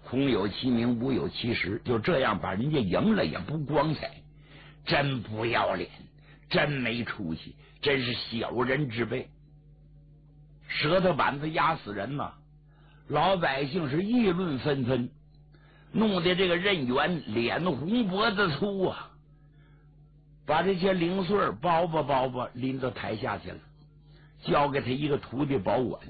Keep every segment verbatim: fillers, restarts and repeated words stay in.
空有其名，无有其实，就这样把人家赢了也不光彩，真不要脸，真没出息，真是小人之辈。舌头板子压死人呐！老百姓是议论纷纷，弄得这个任元脸红脖子粗啊，把这些零碎包吧包吧拎到台下去了，交给他一个徒弟保管。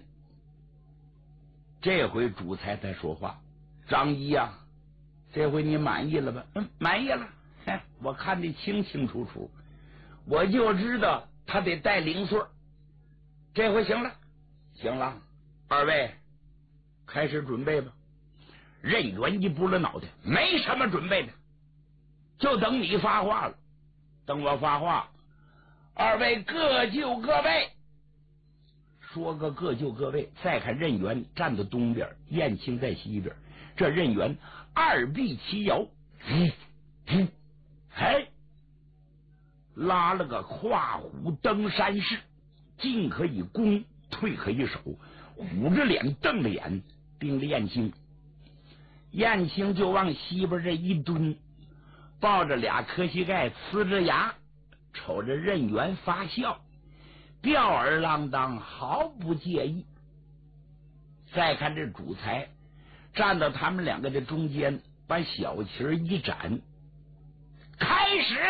这回主裁才说话：“张一呀、啊，这回你满意了吧？”“嗯，满意了。嘿，我看得清清楚楚，我就知道他得带零碎。这回行了，行了，二位开始准备吧。”任元一拨了脑袋：“没什么准备的，就等你发话了。等我发话，二位各就各位。”说个各就各位，再看任元站在东边，燕青在西边，这任元二臂齐摇，嗯嗯，哎，拉了个跨虎登山式，进可以攻，退可以守，虎着脸瞪着眼盯着燕青。燕青就往西边这一蹲，抱着俩磕膝盖，呲着牙瞅着任元发笑，吊儿郎当，毫不介意。再看这主裁站到他们两个的中间，把小旗一展，开始。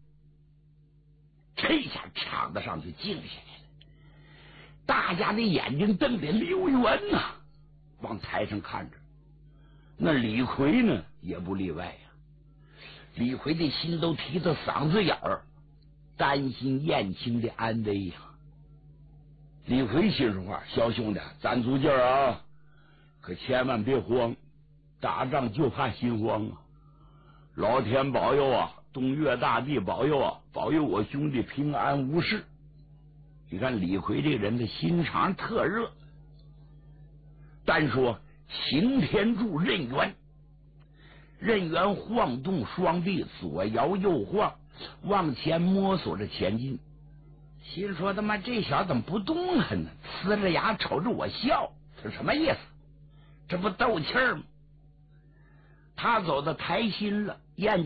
这下场子上就静下来了，大家的眼睛瞪得溜圆呐、啊，往台上看着。那李逵呢也不例外呀、啊，李逵的心都提到嗓子眼儿，担心燕青的安危呀、啊。李逵心说话：“小兄弟，咱足劲儿啊，可千万别慌，打仗就怕心慌啊！老天保佑啊，东岳大帝保佑啊，保佑我兄弟平安无事。”你看李逵这个人的心肠特热。单说擎天柱任元，任元晃动双臂，左摇右晃，往前摸索着前进。心说他妈这小子怎么不动弹呢？呲着牙瞅着我笑，这什么意思？这不斗气儿吗？他走到台心了，燕